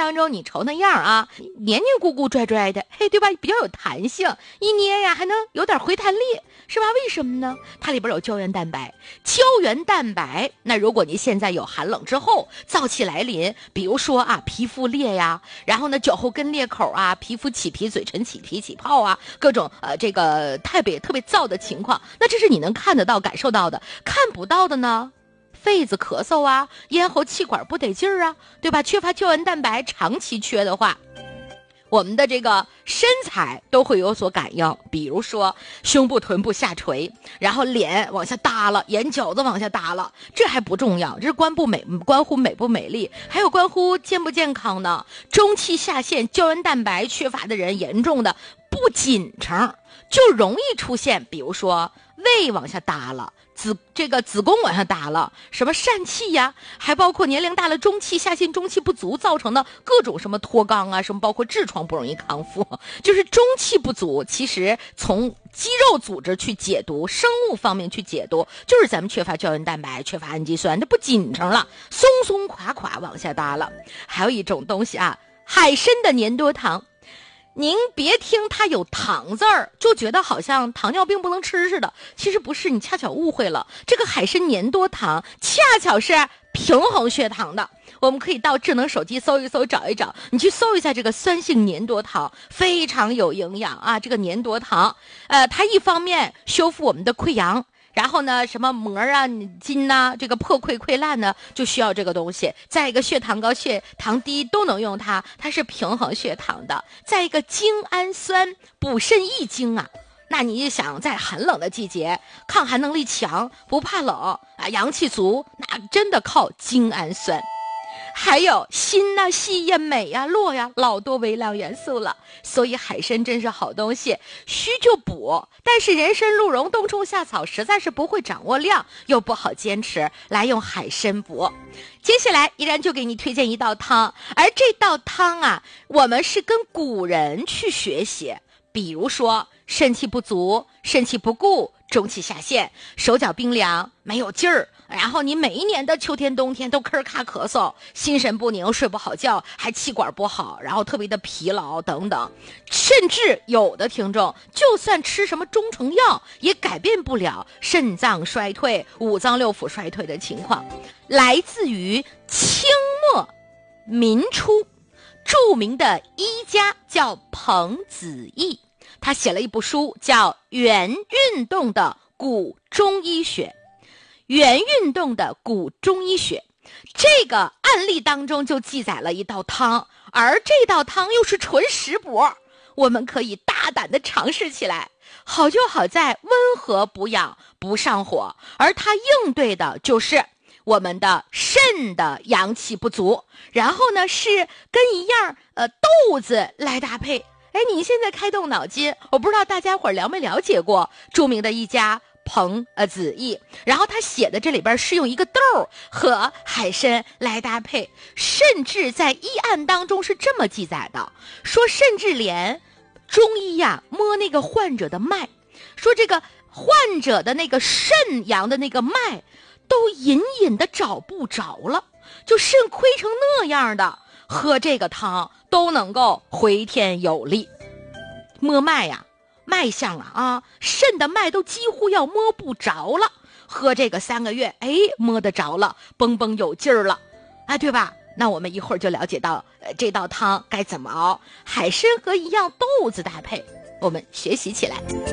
当中你瞅那样啊，黏黏咕咕拽拽的，嘿，对吧？比较有弹性，一捏呀还能有点回弹力，是吧？为什么呢？它里边有胶原蛋白。胶原蛋白，那如果你现在有寒冷之后燥气来临，比如说啊皮肤裂呀，然后呢脚后跟裂口啊，皮肤起皮、嘴唇起皮起泡啊，各种这个特别燥的情况，那这是你能看得到感受到的。看不到的呢，痱子咳嗽啊，咽喉气管不得劲儿啊，对吧？缺乏胶原蛋白，长期缺的话，我们的这个身材都会有所感应，比如说胸部臀部下垂，然后脸往下耷了，眼角子往下耷了，这还不重要，这是关乎美不美丽，还有关乎健不健康呢。中气下陷，胶原蛋白缺乏的人，严重的不紧张，就容易出现，比如说胃往下耷了，子宫往下耷了，什么疝气呀，还包括年龄大了中气下陷、中气不足造成的各种什么脱肛啊，什么包括痔疮不容易康复，就是中气不足。其实从肌肉组织去解读，生物方面去解读，就是咱们缺乏胶原蛋白，缺乏氨基酸，这不紧张了，松松垮垮往下耷了。还有一种东西啊，海参的粘多糖。您别听它有糖字儿就觉得好像糖尿病不能吃似的，其实不是，你恰巧误会了。这个海参粘多糖恰巧是平衡血糖的。我们可以到智能手机搜一搜，找一找，你去搜一下这个酸性粘多糖，非常有营养啊。这个粘多糖它一方面修复我们的溃疡，然后呢，什么膜啊、筋呐，这个破溃溃烂呢，就需要这个东西。再一个，血糖高、血糖低都能用它，它是平衡血糖的。再一个，精氨酸补肾益精啊。那你想在寒冷的季节，抗寒能力强，不怕冷啊，阳气足，那真的靠精氨酸。还有锌呐、硒呀、镁呀、络呀，老多微量元素了，所以海参真是好东西，虚就补。但是人参、鹿茸、冬虫夏草实在是不会掌握量，又不好坚持，来用海参补。接下来依然就给你推荐一道汤，而这道汤啊，我们是跟古人去学习，比如说肾气不足、肾气不固、中气下陷、手脚冰凉、没有劲儿，然后你每一年的秋天冬天都咳咳嗽，心神不宁，睡不好觉，还气管不好，然后特别的疲劳等等，甚至有的听众就算吃什么中成药也改变不了肾脏衰退、五脏六腑衰退的情况。来自于清末民初著名的医家叫彭子义，他写了一部书叫《元运动的古中医学》。元运动的古中医学这个案例当中就记载了一道汤，而这道汤又是纯食补，我们可以大胆的尝试起来。好就好在温和补养，不上火，而它应对的就是我们的肾的阳气不足，然后呢是跟一样豆子来搭配。哎，你现在开动脑筋，我不知道大家伙了没了解过著名的医家彭子义，然后他写的这里边是用一个豆和海参来搭配，甚至在医案当中是这么记载的，说甚至连中医呀摸那个患者的脉，说这个患者的那个肾阳的那个脉都隐隐的找不着了，就肾亏成那样的，喝这个汤都能够回天有力。摸脉呀，脉象啊，肾的脉都几乎要摸不着了，喝这个3个月，哎，摸得着了，蹦蹦有劲儿了，啊，对吧？那我们一会儿就了解到这道汤该怎么熬，海参和一样豆子搭配，我们学习起来。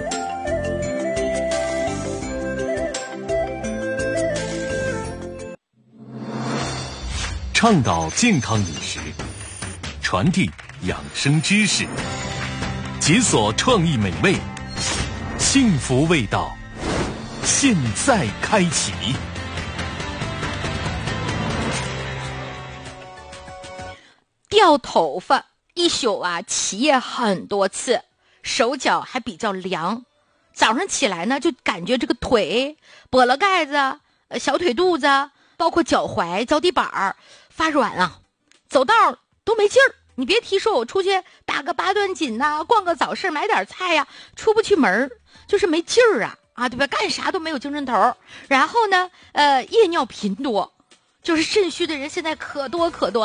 倡导健康饮食，传递养生知识，解锁创意美味，幸福味道，现在开启。 掉头发一宿啊，起夜很多次，手脚还比较凉，早上起来呢就感觉这个腿、脖了盖子、小腿肚子，包括脚踝、脚底板发软啊，走道都没劲儿。你别提说我出去打个8段锦呐，逛个早市买点菜呀，出不去门，就是没劲儿啊，对吧？干啥都没有精神头。然后呢，夜尿频多，就是肾虚的人现在可多了。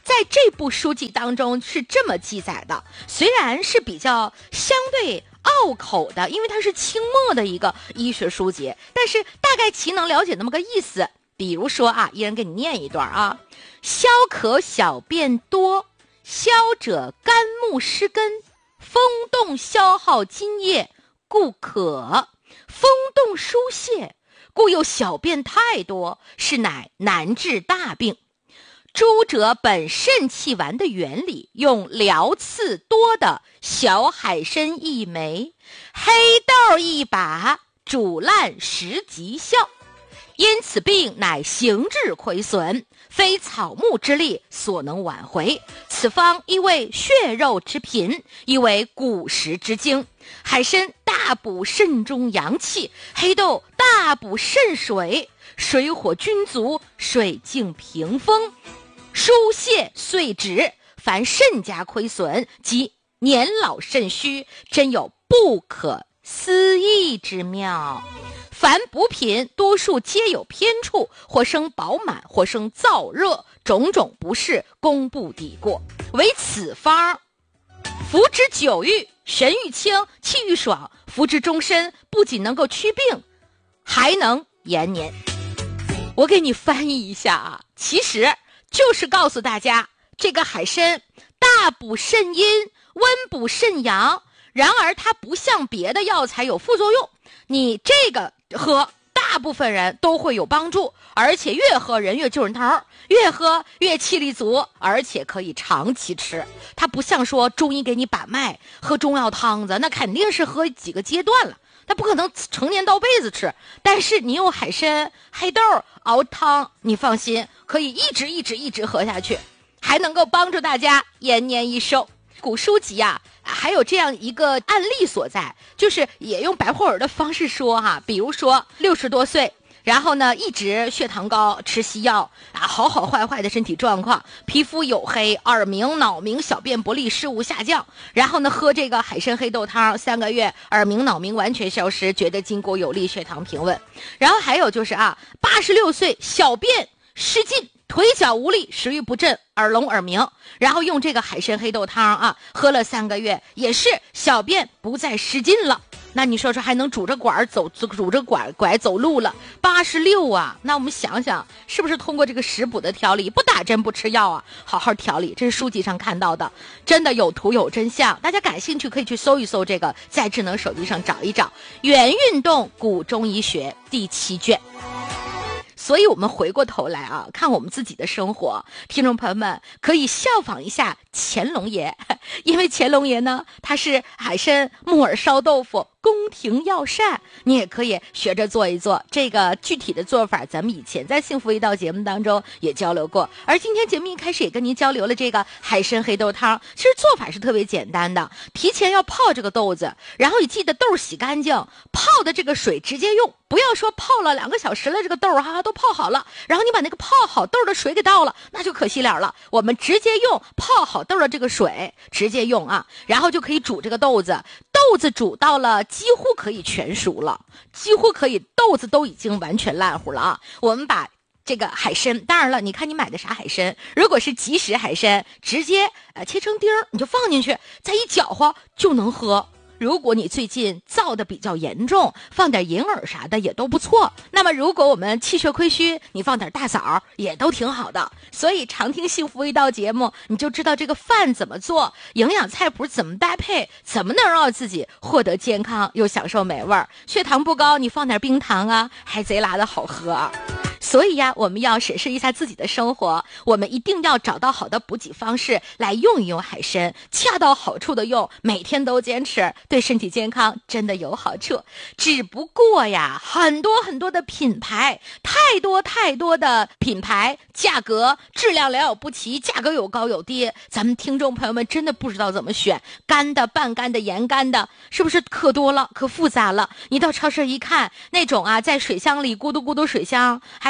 在这部书籍当中是这么记载的，虽然是比较相对拗口的，因为它是清末的一个医学书籍，但是大概其能了解那么个意思。比如说啊，一人给你念一段啊：消渴小便多，消者肝木失根，风动消耗津液，故渴；风动疏泄，故有小便太多，是乃难治大病。诸者本肾气丸的原理，用疗刺多的小海参1枚，黑豆1把，煮烂10即效。因此病乃形质亏损，非草木之力所能挽回。此方亦为血肉之品，亦为骨食之精。海参大补肾中阳气，黑豆大补肾水，水火均足，水静平风，疏泄遂止。凡肾家亏损及年老肾虚，真有不可思议之妙。凡补品多数皆有偏处，或生饱满，或生燥热，种种不适，功不抵过。唯此方服之久愈，神愈清，气愈爽，服之终身，不仅能够祛病，还能延年。我给你翻译一下啊，其实就是告诉大家，这个海参大补肾阴，温补肾阳，然而它不像别的药材有副作用，你这个喝大部分人都会有帮助，而且越喝人越救人头，越喝越气力足，而且可以长期吃。它不像说中医给你把脉喝中药汤子，那肯定是喝几个阶段了，它不可能成年到辈子吃。但是你用海参黑豆熬汤，你放心，可以一直喝下去，还能够帮助大家延年益寿。古书籍啊，还有这样一个案例所在，就是也用白话文的方式说哈，比如说60多岁，然后呢一直血糖高，吃西药啊，好坏的身体状况，皮肤黝黑，耳鸣脑鸣，小便不利，视物下降，然后呢喝这个海参黑豆汤3个月，耳鸣脑鸣完全消失，觉得筋骨有力，血糖平稳。然后还有就是啊，86岁小便失禁，腿脚无力，食欲不振，耳聋耳鸣，然后用这个海参黑豆汤啊，喝了3个月，也是小便不再失禁了。那你说还能拄着拐走路了，86啊！那我们想想，是不是通过这个食补的调理，不打针不吃药啊，好好调理？这是书籍上看到的，真的有图有真相。大家感兴趣可以去搜一搜这个，在智能手机上找一找《原运动古中医学》第7卷。所以我们回过头来啊，看我们自己的生活，听众朋友们可以效仿一下乾隆爷，因为乾隆爷呢，他是海参木耳烧豆腐宫廷药膳，你也可以学着做一做。这个具体的做法，咱们以前在幸福一道节目当中也交流过，而今天节目一开始也跟您交流了这个海参黑豆汤。其实做法是特别简单的，提前要泡这个豆子，然后你记得豆洗干净，泡的这个水直接用，不要说泡了2个小时了，这个豆都泡好了，然后你把那个泡好豆的水给倒了，那就可惜了。我们直接用泡好豆的这个水直接用啊，然后就可以煮这个豆子煮到了几乎可以全熟了，几乎可以，豆子都已经完全烂糊了啊。我们把这个海参，当然了，你看你买的啥海参，如果是即食海参，直接切成丁你就放进去，再一搅和就能喝。如果你最近燥的比较严重，放点银耳啥的也都不错。那么如果我们气血亏虚，你放点大枣也都挺好的。所以常听幸福一道节目，你就知道这个饭怎么做，营养菜谱怎么搭配，怎么能让自己获得健康又享受美味。血糖不高，你放点冰糖啊，还贼拉的好喝啊。所以呀，我们要审视一下自己的生活，我们一定要找到好的补给方式来用一用海参，恰到好处的用，每天都坚持，对身体健康真的有好处。只不过呀，很多的品牌，太多的品牌，价格质量良莠不齐，价格有高有低，咱们听众朋友们真的不知道怎么选，干的、半干的、盐干的，是不是可多了，可复杂了？你到超市一看，那种啊，在水箱里咕嘟咕嘟水箱，还给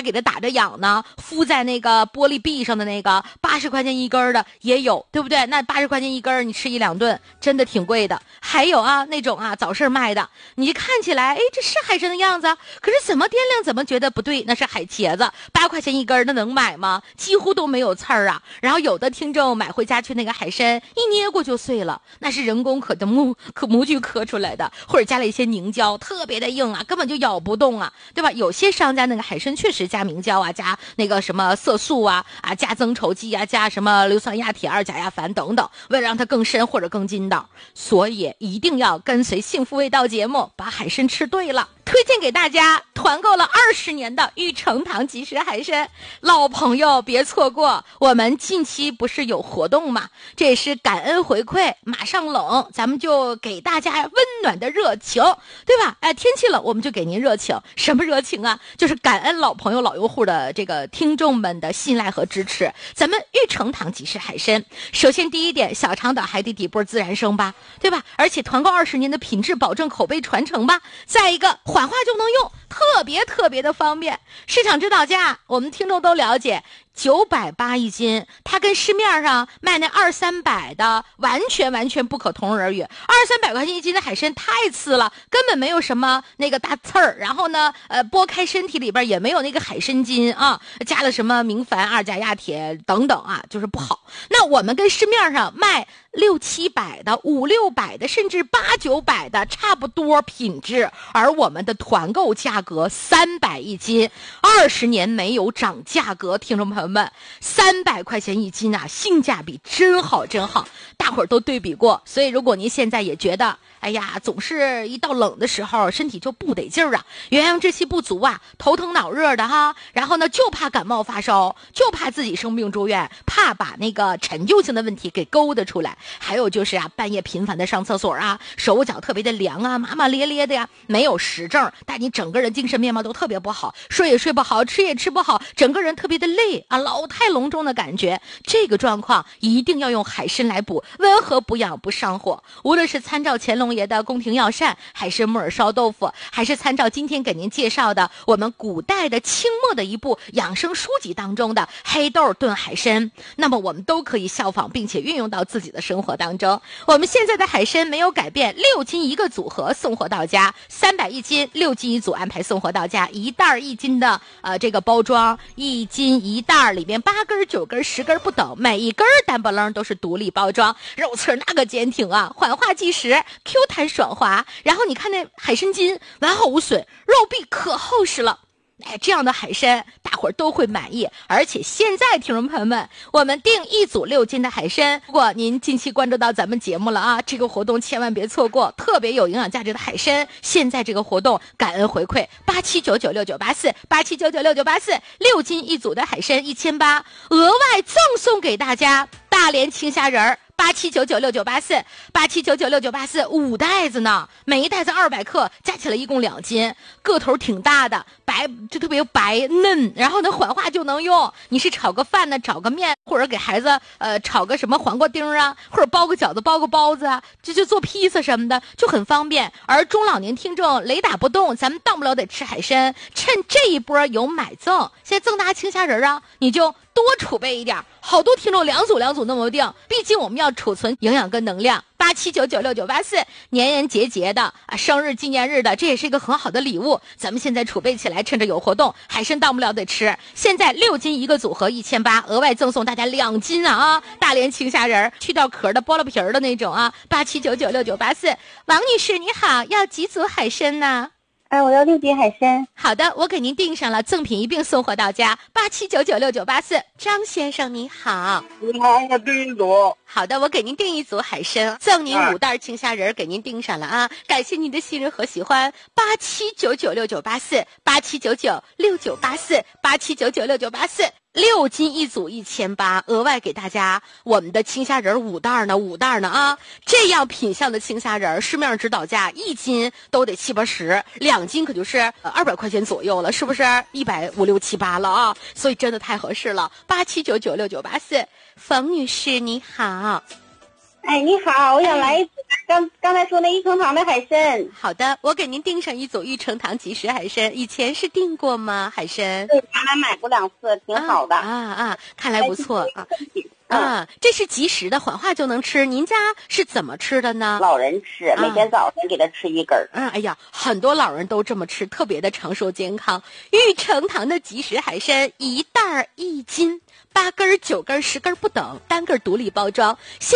给它打着痒呢，敷在那个玻璃壁上的那个80块钱一根的也有，对不对？那80块钱一根你吃1-2顿真的挺贵的。还有啊那种啊早市卖的，你看起来这是海参的样子，可是怎么掂量怎么觉得不对，那是海茄子，8块钱一根，那能买吗？几乎都没有刺儿啊。然后有的听众买回家去那个海参一捏过就碎了，那是人工模具刻出来的，或者加了一些凝胶，特别的硬啊，根本就咬不动啊，对吧？有些商家那个海参确实加明胶啊，加那个什么色素啊，加增稠剂啊，加什么硫酸亚铁、2甲亚矾等等，为了让它更深或者更筋道。所以一定要跟随幸福味道节目，把海参吃对了。推荐给大家团购了20年的玉成堂即食海参，老朋友别错过。我们近期不是有活动吗？这也是感恩回馈，马上冷，咱们就给大家温暖的热情，对吧？天气冷我们就给您热情。什么热情啊？就是感恩老朋友老用户的这个听众们的信赖和支持。咱们玉成堂即食海参，首先第一点，小长岛海底底部自然生吧，对吧？而且团购20年的品质保证，口碑传承吧。再一个，缓化就能用，特别的方便。市场指导价我们听众都了解，980一斤，它跟市面上卖那200-300的完全不可同日而语。200-300块钱一斤的海参太次了，根本没有什么那个大刺儿，然后呢剥开身体里边也没有那个海参筋啊，加了什么明矾、2甲亚铁等等啊，就是不好。那我们跟市面上卖600-700的、500-600的，甚至800-900的差不多品质，而我们的团购价格300一斤，20年没有涨价格，听众朋友们，300块钱一斤啊，性价比真好，大伙儿都对比过。所以如果您现在也觉得哎呀，总是一到冷的时候身体就不得劲儿啊，元阳之气不足啊，头疼脑热的哈，然后呢就怕感冒发烧，就怕自己生病住院，怕把那个陈旧性的问题给勾搭出来。还有就是啊，半夜频繁的上厕所啊，手脚特别的凉啊，麻麻咧咧的呀，没有实证，但你整个人精神面貌都特别不好，睡也睡不好，吃也吃不好，整个人特别的累啊，老态龙钟的感觉。这个状况一定要用海参来补，温和补养不上火。无论是参照乾隆爷的宫廷药膳，还是木耳烧豆腐，还是参照今天给您介绍的我们古代的清末的一部养生书籍当中的黑豆炖海参，那么我们都可以效仿并且运用到自己的生活当中。我们现在的海参没有改变，6斤一个组合送货到家，300一斤，6斤一组安排送货到家，1袋1斤的这个包装，1斤1袋，里面8根、9根、10根不等，每一根单不楞都是独立包装，肉刺那个坚挺啊，缓化即食， Q 弹爽滑。然后你看那海参筋完好无损，肉壁可厚实了。这样的海参大伙儿都会满意。而且现在听众朋友们，我们订一组6斤的海参，如果您近期关注到咱们节目了啊，这个活动千万别错过，特别有营养价值的海参，现在这个活动感恩回馈87996984，87996984，6斤一组的海参1800，额外赠送给大家大连青虾仁儿87996984，87996984，5袋子呢，每一袋子200克，加起来一共2斤，个头挺大的，白就特别白嫩，然后呢缓化就能用。你是炒个饭呢，炒个面，或者给孩子炒个什么黄瓜丁啊，或者包个饺子，包个包子啊，就做披萨什么的，就很方便。而中老年听众雷打不动，咱们当不了得吃海参，趁这一波有买赠，现在赠大家青虾仁啊，你就多储备一点。好多听众两组那么定，毕竟我们要储存营养跟能量。87996984，年年节节的啊，生日纪念日的，这也是一个很好的礼物。咱们现在储备起来，趁着有活动，海参当不了得吃。现在6斤一个组合1800，额外赠送大家2斤啊！大连青虾仁去掉壳的、剥了皮儿的那种啊！87996984，王女士你好，要几组海参呢？ 我要6斤海参。 好的，我给您订上了，赠品一并送货到家。87996984，张先生你好。 你好，我订一组。 好的，我给您订一组海参，赠您5袋青虾仁，给您订上了啊！感谢您的信任和喜欢。87996984，87996984，87996984，6斤一组1800，额外给大家我们的青虾仁5袋呢啊！这样品相的青虾仁，市面上指导价1斤都得780，2斤可就是200块钱左右了，是不是？150、160、170了啊！所以真的太合适了。87996984，冯女士你好。 你好，我想来一组刚才说那益成堂的海参， 好的，我给您订上一组益成堂即食海参，以前是订过吗？海参？ 对，原来买过2次，挺好的。 看来不错啊。这是即食的，缓化就能吃。您家是怎么吃的呢？ 老人吃，每天早上给他吃1根。 哎呀，很多老人都这么吃，特别的长寿健康。益成堂的即食海参，1袋1斤，8根、9根、10根不等，单个独立包装。现